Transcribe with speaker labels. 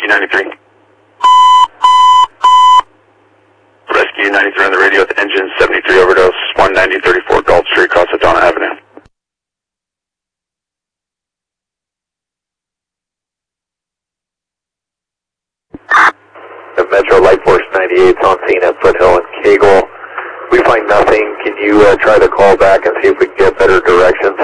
Speaker 1: Rescue 93. Rescue 93 on the radio with engine 73 overdose, 19034 Gulf Street, Cosadona Avenue.
Speaker 2: The Metro Light Force 98 on scene at Foothill and Kegel. We find nothing. Can you try to call back and see if we can get better directions?